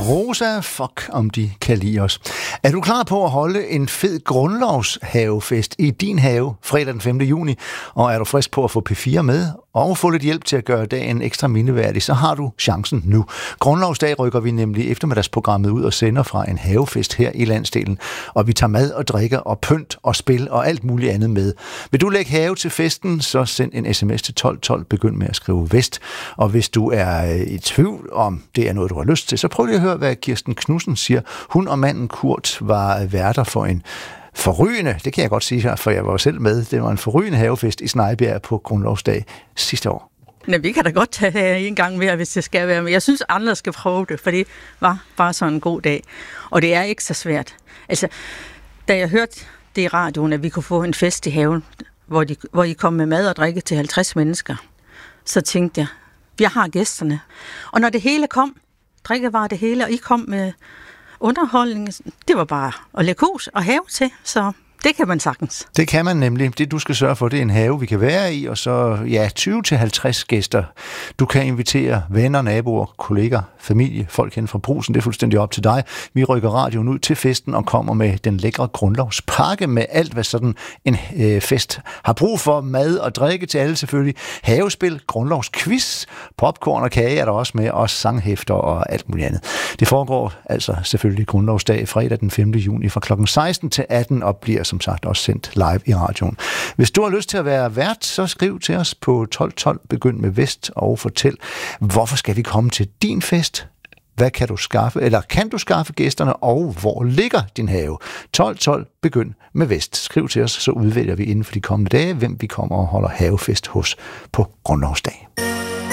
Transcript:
Rosa, fuck om de kan lide os. Er du klar på at holde en fed grundlovshavefest i din have fredag den 5. juni? Og er du frisk på at få P4 med og få lidt hjælp til at gøre dagen ekstra mindeværdig, så har du chancen nu. Grundlovsdag rykker vi nemlig eftermiddagsprogrammet ud og sender fra en havefest her i landsdelen. Og vi tager mad og drikker og pynt og spil og alt muligt andet med. Vil du lægge have til festen, så send en sms til 1212. Begynd med at skrive vest. Og hvis du er i tvivl om det er noget, du har lyst til, så prøv lige at høre, hvad Kirsten Knudsen siger. Hun og manden Kurt var værter for en forrygende, det kan jeg godt sige her, for jeg var selv med, det var en forrygende havefest i Snejbjerg på Grundlovsdag sidste år. Nej, vi kan da godt tage det en gang mere, hvis det skal være, men jeg synes, andre skal prøve det, for det var bare sådan en god dag. Og det er ikke så svært. Altså, da jeg hørte det i radioen, at vi kunne få en fest i haven, hvor I kom med mad og drikke til 50 mennesker, så tænkte jeg, vi har gæsterne. Og når det hele kom, drikkevarer det hele, og I kom med underholdning, det var bare at lægge hus og have til, så det kan man sagtens. Det kan man nemlig. Det, du skal sørge for, det er en have, vi kan være i, og så 20-50 gæster. Du kan invitere venner, naboer, kolleger, familie, folk hen fra Brugsen. Det er fuldstændig op til dig. Vi rykker radioen ud til festen og kommer med den lækre grundlovspakke med alt, hvad sådan en fest har brug for. Mad og drikke til alle selvfølgelig. Havespil, grundlovsquiz, popcorn og kage er der også med, og sanghæfter og alt muligt andet. Det foregår altså selvfølgelig grundlovsdag fredag den 5. juni fra kl. 16 til 18 og bliver som sagt også sendt live i radioen. Hvis du har lyst til at være vært, så skriv til os på 1212. Begynd med vest og fortæl, hvorfor skal vi komme til din fest? Hvad kan du skaffe, eller kan du skaffe gæsterne, og hvor ligger din have? 1212. Begynd med vest. Skriv til os, så udvælger vi inden for de kommende dage, hvem vi kommer og holder havefest hos på Grundlovsdag.